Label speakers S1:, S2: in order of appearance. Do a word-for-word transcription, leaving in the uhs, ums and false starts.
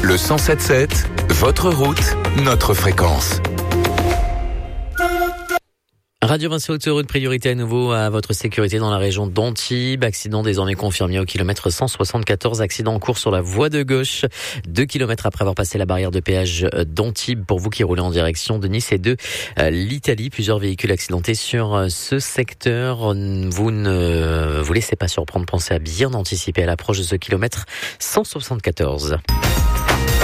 S1: Le cent sept sept, votre route, notre fréquence.
S2: Radio Vinci Autoroute, priorité à nouveau à votre sécurité dans la région d'Antibes. Accident désormais confirmé au kilomètre cent soixante-quatorze. Accident en cours sur la voie de gauche. Deux kilomètres après avoir passé la barrière de péage d'Antibes. Pour vous qui roulez en direction de Nice et de l'Italie, plusieurs véhicules accidentés sur ce secteur. Vous ne vous laissez pas surprendre. Pensez à bien anticiper à l'approche de ce kilomètre cent soixante-quatorze.